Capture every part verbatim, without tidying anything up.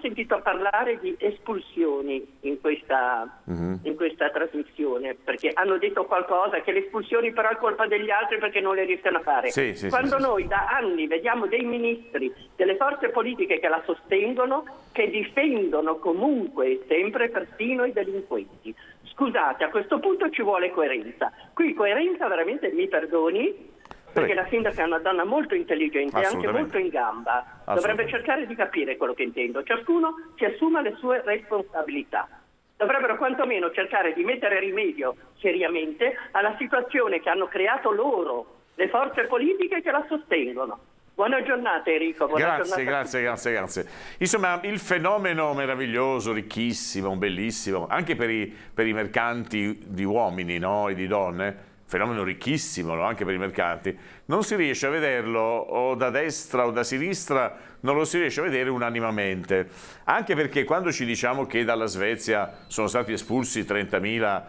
sentito parlare di espulsioni in questa, uh-huh. in questa trasmissione, perché hanno detto qualcosa, che le espulsioni però è colpa degli altri perché non le riescono a fare. Sì, sì, Quando sì, noi sì. da anni vediamo dei ministri delle forze politiche che la sostengono, che difendono comunque e sempre persino i delinquenti. Scusate, a questo punto ci vuole coerenza. Qui coerenza veramente, mi perdoni, perché la sindaca è una donna molto intelligente e anche molto in gamba. Dovrebbe cercare di capire quello che intendo. Ciascuno si assuma le sue responsabilità. Dovrebbero quantomeno cercare di mettere rimedio seriamente alla situazione che hanno creato loro, le forze politiche che la sostengono. Buona giornata Enrico. Buona grazie, giornata grazie, grazie, grazie. Insomma, il fenomeno meraviglioso, ricchissimo, bellissimo, anche per i, per i mercanti di uomini, no? E di donne, fenomeno ricchissimo, no? Anche per i mercanti, non si riesce a vederlo o da destra o da sinistra, non lo si riesce a vedere unanimamente. Anche perché quando ci diciamo che dalla Svezia sono stati espulsi trentamila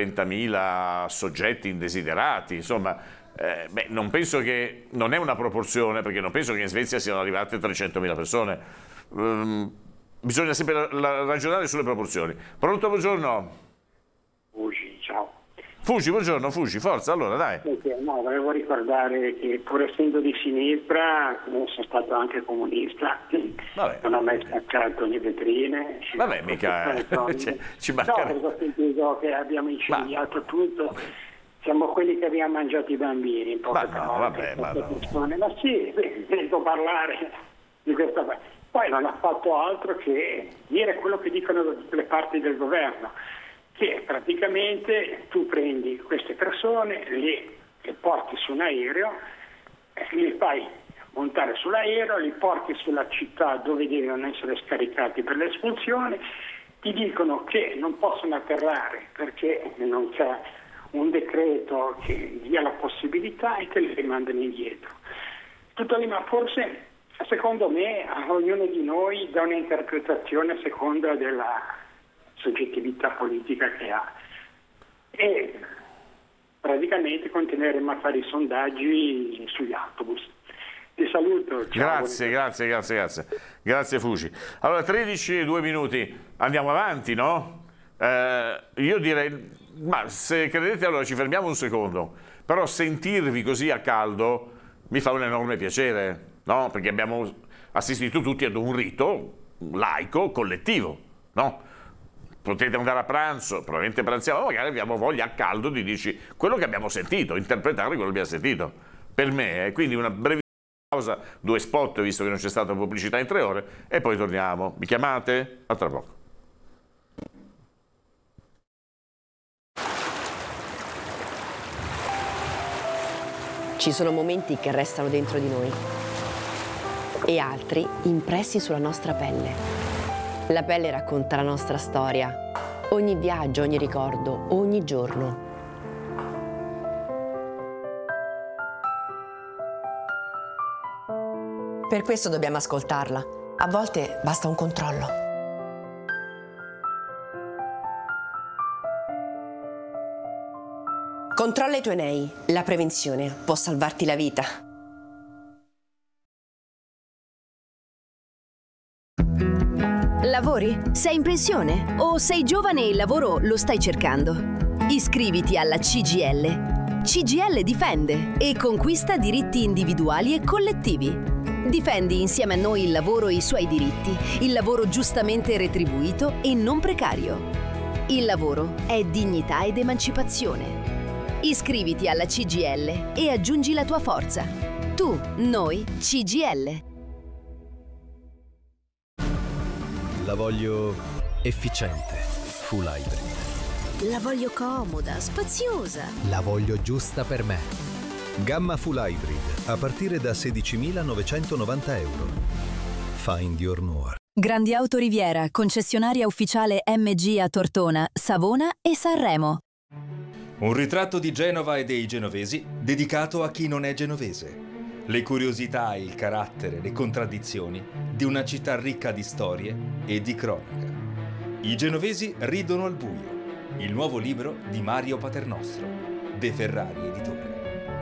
soggetti indesiderati, insomma, Eh, beh, non penso che, non è una proporzione, perché non penso che in Svezia siano arrivate trecentomila persone. Um, bisogna sempre la, la, ragionare sulle proporzioni. Pronto, buongiorno. Fugi, ciao. Fugi, buongiorno, Fugi, forza, allora dai. No, volevo ricordare che pur essendo di sinistra, sono stato anche comunista, vabbè, non ho mai staccato le vetrine. Vabbè, mica, cioè, ci mancherebbe. No, perché ho sentito che abbiamo incendiato ma... tutto. Siamo quelli che abbiamo mangiato i bambini, in poche ma parole. No, vabbè, ma, no. ma sì, sento parlare di questa cosa. Poi non ha fatto altro che dire quello che dicono le parti del governo, che praticamente tu prendi queste persone, le, le porti su un aereo, li fai montare sull'aereo, li porti sulla città dove devono essere scaricati per l'espulsione, ti dicono che non possono atterrare perché non c'è un decreto che dia la possibilità e te li rimandano indietro. Tutto lì, ma forse secondo me a ognuno di noi dà un'interpretazione a seconda della soggettività politica che ha. E praticamente continueremo a fare i sondaggi sugli autobus. Ti saluto. Ciao. Grazie, grazie, grazie, grazie. Grazie Fugi. Allora, tredici e due minuti. Andiamo avanti, no? Eh, io direi... Ma se credete, allora ci fermiamo un secondo, però sentirvi così a caldo mi fa un enorme piacere, no? Perché abbiamo assistito tutti ad un rito laico collettivo, no? Potete andare a pranzo, probabilmente pranziamo, ma magari abbiamo voglia a caldo di dirci quello che abbiamo sentito, interpretare quello che abbiamo sentito. Per me, eh, quindi una breve pausa, due spot, visto che non c'è stata pubblicità in tre ore, e poi torniamo. Mi chiamate? A tra poco. Ci sono momenti che restano dentro di noi e altri impressi sulla nostra pelle. La pelle racconta la nostra storia, ogni viaggio, ogni ricordo, ogni giorno. Per questo dobbiamo ascoltarla. A volte basta un controllo. Controlla i tuoi N E I. La prevenzione può salvarti la vita. Lavori? Sei in pensione? O sei giovane e il lavoro lo stai cercando? Iscriviti alla C G I L. C G I L difende e conquista diritti individuali e collettivi. Difendi insieme a noi il lavoro e i suoi diritti, il lavoro giustamente retribuito e non precario. Il lavoro è dignità ed emancipazione. Iscriviti alla C G I L e aggiungi la tua forza. Tu, noi, C G I L. La voglio efficiente, full hybrid. La voglio comoda, spaziosa. La voglio giusta per me. Gamma full hybrid a partire da sedicimilanovecentonovanta euro. Find your more. Grandi Auto Riviera, concessionaria ufficiale M G a Tortona, Savona e Sanremo. Un ritratto di Genova e dei genovesi dedicato a chi non è genovese. Le curiosità, il carattere, le contraddizioni di una città ricca di storie e di cronaca. I genovesi ridono al buio. Il nuovo libro di Mario Paternostro, De Ferrari Editore.